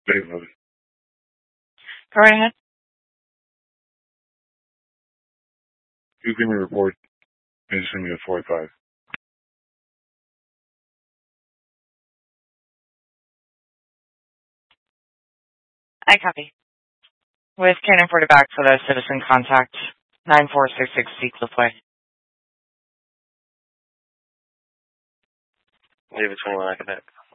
Dave, Go right ahead. you give me a report and send me a 45. I copy. With Cannon Porter back for the citizen contact, 9466 Seacliff Way. David 21, I can back.